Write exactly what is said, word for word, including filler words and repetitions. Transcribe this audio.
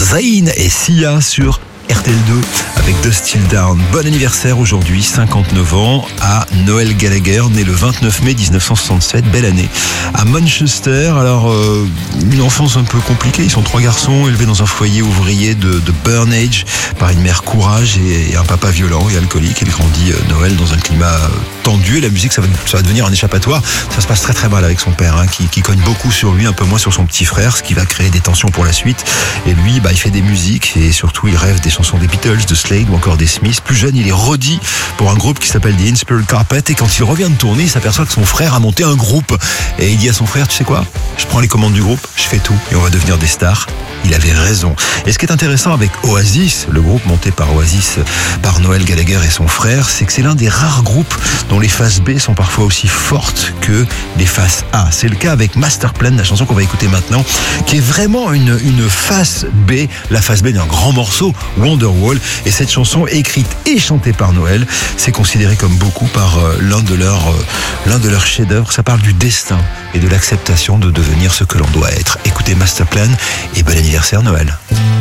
Zayn et Sia sur R T L deux avec Dust Till Dawn. Bon anniversaire aujourd'hui, cinquante-neuf ans, à Noel Gallagher, né le vingt-neuf mai dix-neuf cent soixante-sept, belle année, à Manchester. Alors, euh, une enfance un peu compliquée, ils sont trois garçons élevés dans un foyer ouvrier de, de Burnage par une mère courage et, et un papa violent et alcoolique. Il grandit, euh, Noël, dans un climat euh, tendu, et la musique, ça va, ça va devenir un échappatoire. Ça se passe très très mal avec son père, hein, qui, qui cogne beaucoup sur lui, un peu moins sur son petit frère, ce qui va créer des tensions pour la suite. Et lui, bah, il fait des musiques et surtout il rêve des chansons des Beatles, de Slade ou encore des Smiths. Plus jeune, il est roddy pour un groupe qui s'appelle The Inspired Carpet, et quand il revient de tourner, il s'aperçoit que son frère a monté un groupe. Et il dit à son frère, tu sais quoi, je prends les commandes du groupe, je fais tout et on va devenir des stars. Il avait raison. Et ce qui est intéressant avec Oasis, le groupe monté par Oasis, par Noel Gallagher et son frère, c'est que c'est l'un des rares groupes dont les faces B sont parfois aussi fortes que les faces A. C'est le cas avec Master Plan, la chanson qu'on va écouter maintenant, qui est vraiment une, une face B, la face B d'un grand morceau, Wonderwall. Et cette chanson, écrite et chantée par Noel, c'est considéré comme beaucoup par euh, l'un de leurs euh, l'un de leurs chefs-d'œuvre. Ça parle du destin et de l'acceptation de devenir ce que l'on doit être. Écoutez Master Plan et bon anniversaire Noël.